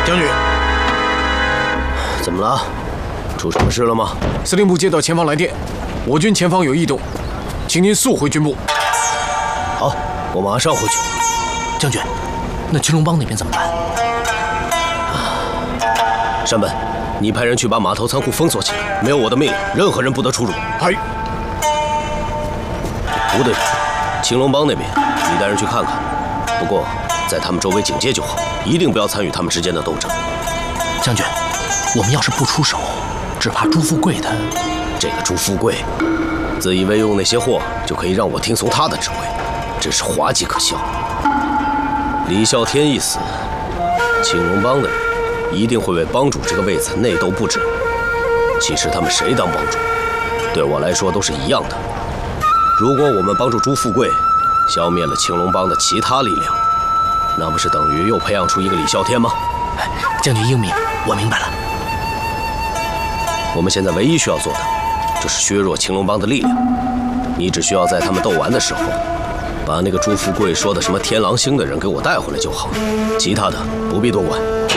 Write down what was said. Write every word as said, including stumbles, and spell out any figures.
将军， 怎么了？出什么事了吗？ 司令部接到前方来电，我军前方有异动，请您速回军部。 好，我马上回去。 将军，那青龙帮那边怎么办？ 山本，你派人去把码头仓库封锁起来，没有我的命令，任何人不得出入。 嗨。 吴队长，青龙帮那边，你带人去看看。不过，在他们周围警戒就好，一定不要参与他们之间的斗争。 将军，我们要是不出手，只怕朱富贵他…… 这个朱富贵，自以为用那些货就可以让我听从他的指挥，真是滑稽可笑。李啸天一死，青龙帮的人一定会为帮主这个位子内斗不止。其实他们谁当帮主，对我来说都是一样的。如果我们帮助朱富贵消灭了青龙帮的其他力量，那不是等于又培养出一个李啸天吗？ 将军英明，我明白了。 我们现在唯一需要做的，就是削弱青龙帮的力量。你只需要在他们斗完的时候，把那个朱富贵说的什么天狼星的人给我带回来就好，其他的不必多管。